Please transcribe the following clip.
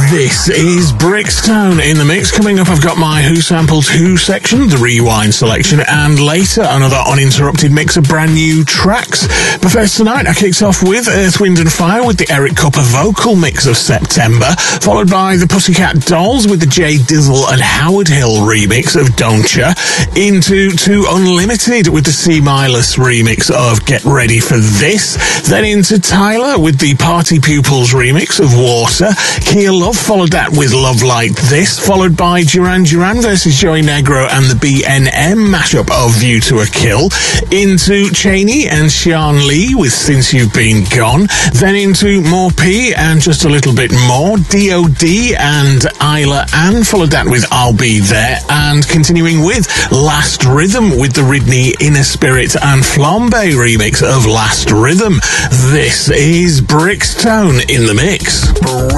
This is Brixtone in the mix. Coming up, I've got my Who Sampled Who section, the rewind selection, and later another uninterrupted mix of brand new tracks. But first tonight, I kicked off with Earth, Wind and Fire with the Eric Cooper vocal mix of September, followed by the Pussycat Dolls with the Jay Dizzle and Howard Hill remix of Don't Ya, into To Unlimited with the C. Milas remix of Get Ready for This, then into Tyler with the Party Pupils remix of Water. Kia Love followed that with Love Like This, followed by Duran Duran versus Joey Negro and the BNM mashup of View to a Kill, into Cheney and Sean Lee with Since You've Been Gone, then into More P and Just a Little Bit More, D.O.D. and Isla Ann followed that with I'll Be There, and continuing with Last Rhythm with the Ridney Inner Spirit and Flambe remix of Last Rhythm. This is Brixtone in the mix.